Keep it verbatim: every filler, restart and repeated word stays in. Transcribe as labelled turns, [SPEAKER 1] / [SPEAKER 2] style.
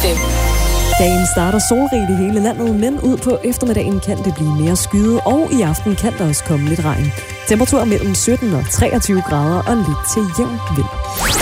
[SPEAKER 1] fem.
[SPEAKER 2] Dagen starter solrigt i hele landet, men ud på eftermiddagen kan det blive mere skyet, og i aften kan der også komme lidt regn. Temperatur mellem sytten og treogtyve grader og lidt til jævn vind.